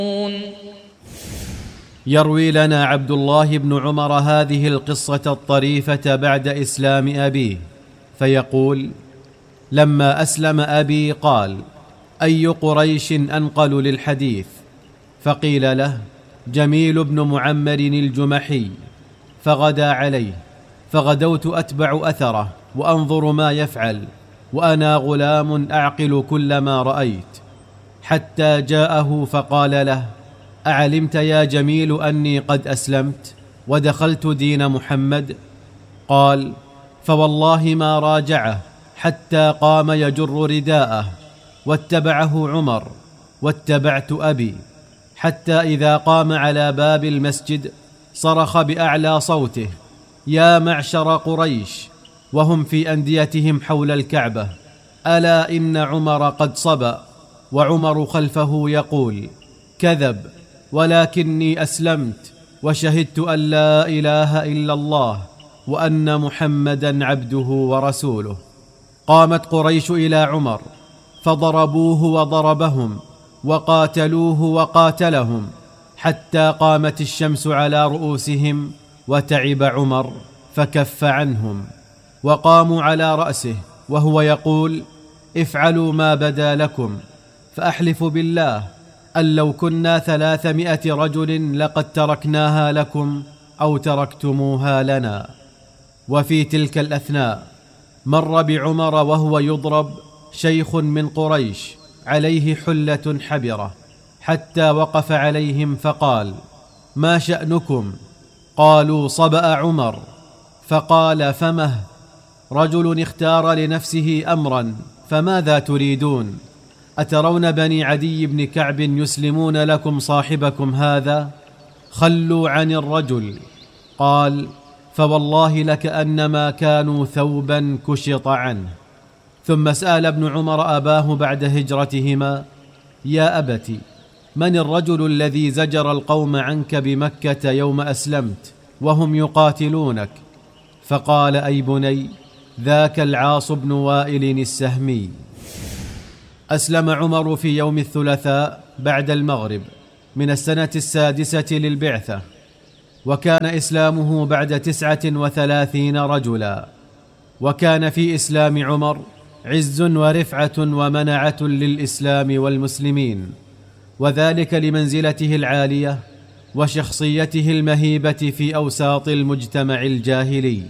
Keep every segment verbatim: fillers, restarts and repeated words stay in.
يروي لنا عبد الله بن عمر هذه القصة الطريفة بعد إسلام أبيه، فيقول: لما أسلم أبي قال: أي قريش أنقل للحديث؟ فقيل له: جميل بن معمر الجمحي. فغدا عليه، فغدوت أتبع أثره وأنظر ما يفعل، وأنا غلام أعقل كل ما رأيت، حتى جاءه فقال له: أعلمت يا جميل أني قد أسلمت ودخلت دين محمد؟ قال: فوالله ما راجعه حتى قام يجر رداءه، واتبعه عمر، واتبعت أبي، حتى إذا قام على باب المسجد صرخ بأعلى صوته: يا معشر قريش، وهم في أنديتهم حول الكعبة، ألا إن عمر قد صبأ. وعمر خلفه يقول: كذب، ولكني أسلمت وشهدت أن لا إله إلا الله وأن محمدا عبده ورسوله. قامت قريش إلى عمر فضربوه وضربهم، وقاتلوه وقاتلهم، حتى قامت الشمس على رؤوسهم، وتعب عمر فكف عنهم، وقاموا على رأسه وهو يقول: افعلوا ما بدا لكم، فأحلف بالله أن لو كنا ثلاثمائة رجل لقد تركناها لكم أو تركتموها لنا. وفي تلك الأثناء مر بعمر وهو يضرب شيخ من قريش عليه حلة حبرة، حتى وقف عليهم فقال: ما شأنكم؟ قالوا: صبأ عمر. فقال: فمه؟ رجل اختار لنفسه أمرا، فماذا تريدون؟ أترون بني عدي بن كعب يسلمون لكم صاحبكم هذا؟ خلوا عن الرجل. قال: فوالله لكأنما كانوا ثوبا كشط عنه. ثم سأل ابن عمر أباه بعد هجرتهما: يا أبت، من الرجل الذي زجر القوم عنك بمكة يوم أسلمت وهم يقاتلونك؟ فقال: أي بني، ذاك العاص بن وائل السهمي. أسلم عمر في يوم الثلاثاء بعد المغرب من السنة السادسة للبعثة، وكان إسلامه بعد تسعة وثلاثين رجلا. وكان في إسلام عمر عز ورفعة ومنعة للإسلام والمسلمين، وذلك لمنزلته العالية وشخصيته المهيبة في أوساط المجتمع الجاهلي.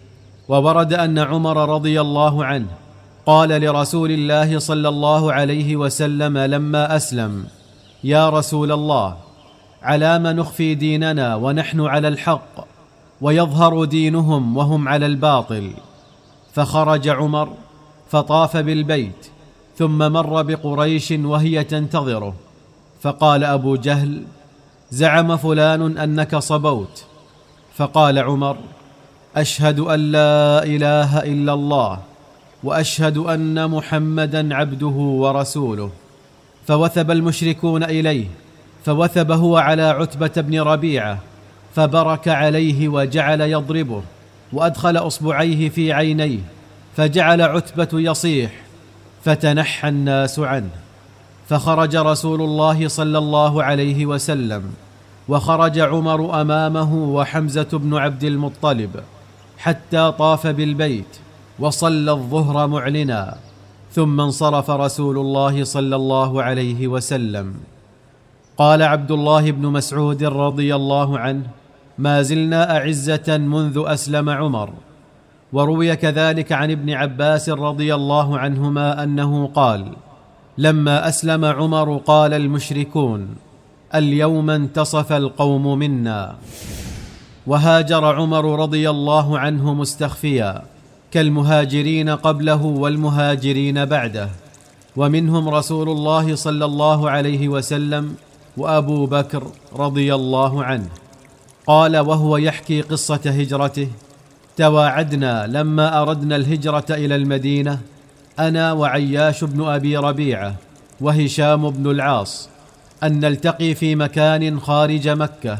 وورد أن عمر رضي الله عنه قال لرسول الله صلى الله عليه وسلم لما أسلم: يا رسول الله، على ما نخفي ديننا ونحن على الحق، ويظهر دينهم وهم على الباطل؟ فخرج عمر فطاف بالبيت، ثم مر بقريش وهي تنتظره، فقال أبو جهل: زعم فلان أنك صبوت. فقال عمر: أشهد أن لا إله إلا الله وأشهد أن محمدا عبده ورسوله. فوثب المشركون إليه، فوثب هو على عتبة بن ربيعة، فبرك عليه وجعل يضربه، وأدخل أصبعيه في عينيه، فجعل عتبة يصيح، فتنحى الناس عنه. فخرج رسول الله صلى الله عليه وسلم، وخرج عمر أمامه وحمزة بن عبد المطلب، حتى طاف بالبيت وصلى الظهر معلنا، ثم انصرف رسول الله صلى الله عليه وسلم. قال عبد الله بن مسعود رضي الله عنه: ما زلنا أعزة منذ أسلم عمر. وروي كذلك عن ابن عباس رضي الله عنهما أنه قال: لما أسلم عمر قال المشركون: اليوم انتصف القوم منا. وهاجر عمر رضي الله عنه مستخفيا، كالمهاجرين قبله والمهاجرين بعده، ومنهم رسول الله صلى الله عليه وسلم وأبو بكر رضي الله عنه. قال وهو يحكي قصة هجرته: تواعدنا لما أردنا الهجرة إلى المدينة أنا وعياش بن أبي ربيعة وهشام بن العاص أن نلتقي في مكان خارج مكة،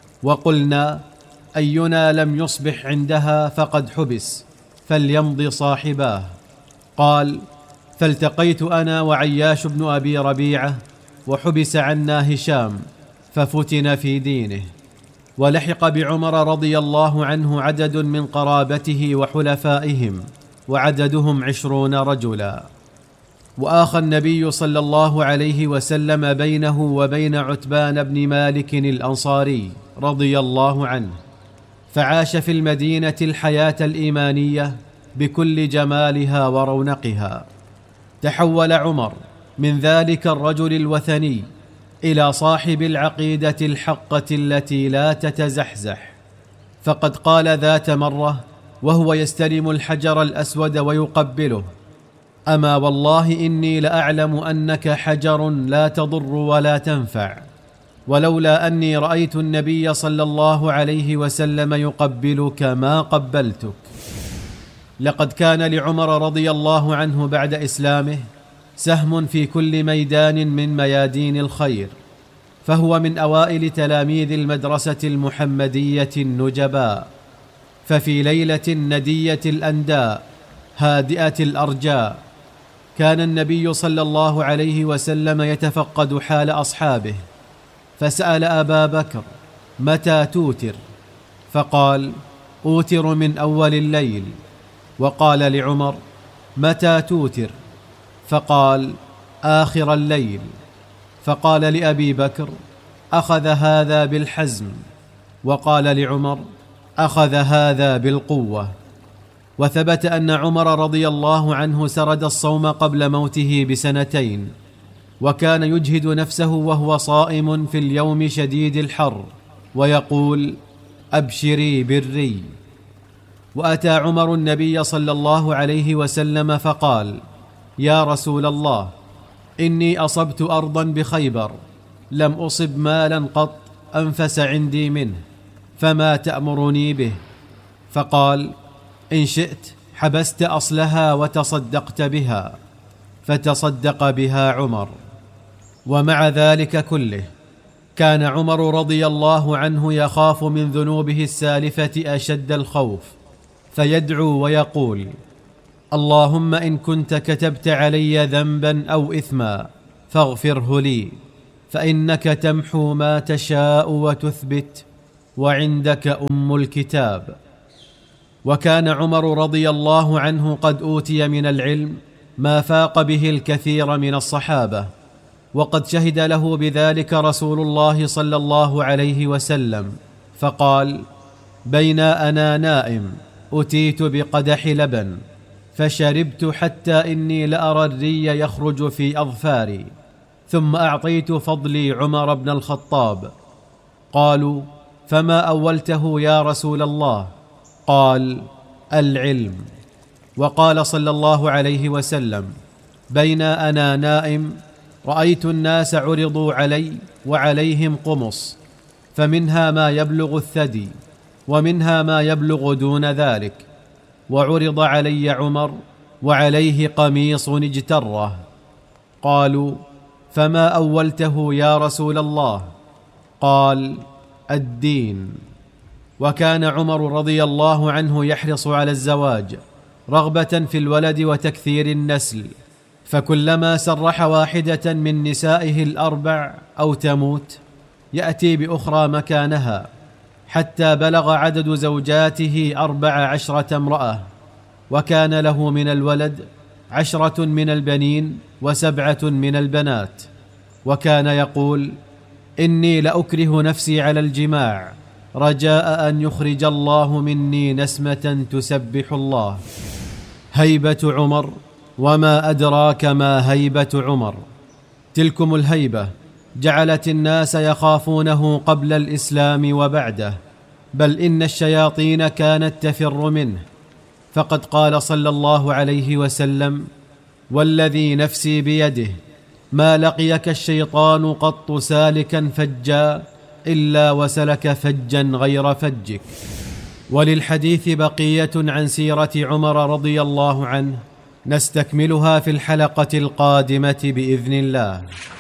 وقلنا: أينا لم يصبح عندها فقد حبس، فليمض صاحباه. قال: فالتقيت أنا وعياش بن أبي ربيعة وحبس عنا هشام ففتن في دينه. ولحق بعمر رضي الله عنه عدد من قرابته وحلفائهم، وعددهم عشرون رجلا. وآخى النبي صلى الله عليه وسلم بينه وبين عتبان بن مالك الأنصاري رضي الله عنه، فعاش في المدينة الحياة الإيمانية بكل جمالها ورونقها. تحول عمر من ذلك الرجل الوثني إلى صاحب العقيدة الحقة التي لا تتزحزح. فقد قال ذات مرة وهو يستلم الحجر الأسود ويقبله: أما والله إني لأعلم أنك حجر لا تضر ولا تنفع، ولولا أني رأيت النبي صلى الله عليه وسلم يقبلك ما قبلتك. لقد كان لعمر رضي الله عنه بعد إسلامه سهم في كل ميدان من ميادين الخير، فهو من أوائل تلاميذ المدرسة المحمدية النجباء. ففي ليلة ندية الأنداء هادئة الأرجاء كان النبي صلى الله عليه وسلم يتفقد حال أصحابه، فسأل أبا بكر: متى توتر؟ فقال: أوتر من أول الليل. وقال لعمر: متى توتر؟ فقال: آخر الليل. فقال لأبي بكر: أخذ هذا بالحزم. وقال لعمر: أخذ هذا بالقوة. وثبت أن عمر رضي الله عنه سرد الصوم قبل موته بسنتين، وكان يجهد نفسه وهو صائم في اليوم شديد الحر ويقول: أبشري بالري. وأتى عمر النبي صلى الله عليه وسلم فقال: يا رسول الله، إني أصبت أرضا بخيبر لم أصب مالا قط أنفس عندي منه، فما تأمرني به؟ فقال: إن شئت حبست أصلها وتصدقت بها. فتصدق بها عمر. ومع ذلك كله كان عمر رضي الله عنه يخاف من ذنوبه السالفة أشد الخوف، فيدعو ويقول: اللهم إن كنت كتبت علي ذنبا أو إثما فاغفره لي، فإنك تمحو ما تشاء وتثبت، وعندك أم الكتاب. وكان عمر رضي الله عنه قد أوتي من العلم ما فاق به الكثير من الصحابة، وقد شهد له بذلك رسول الله صلى الله عليه وسلم، فقال: بين أنا نائم أتيت بقدح لبن فشربت حتى إني لأرى الري يخرج في أظفاري، ثم أعطيت فضلي عمر بن الخطاب. قالوا: فما أولته يا رسول الله؟ قال: العلم. وقال صلى الله عليه وسلم: بين أنا نائم رأيت الناس عرضوا علي وعليهم قمص، فمنها ما يبلغ الثدي ومنها ما يبلغ دون ذلك، وعرض علي عمر وعليه قميص اجتره. قالوا: فما أولته يا رسول الله؟ قال: الدين. وكان عمر رضي الله عنه يحرص على الزواج رغبة في الولد وتكثير النسل، فكلما سرح واحدة من نسائه الأربع أو تموت يأتي بأخرى مكانها، حتى بلغ عدد زوجاته أربع عشرة امرأة، وكان له من الولد عشرة من البنين وسبعة من البنات. وكان يقول: إني لأكره نفسي على الجماع رجاء أن يخرج الله مني نسمة تسبح الله. هيبة عمر، وما أدراك ما هيبة عمر. تلكم الهيبة جعلت الناس يخافونه قبل الإسلام وبعده، بل إن الشياطين كانت تفر منه. فقد قال صلى الله عليه وسلم: والذي نفسي بيده ما لقيك الشيطان قط سالكا فجا إلا وسلك فجا غير فجك. وللحديث بقية عن سيرة عمر رضي الله عنه نستكملها في الحلقة القادمة بإذن الله.